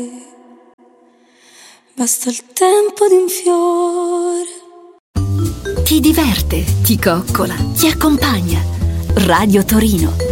Basta il tempo di un fiore. Ti diverte, ti coccola, ti accompagna. Radio Torino.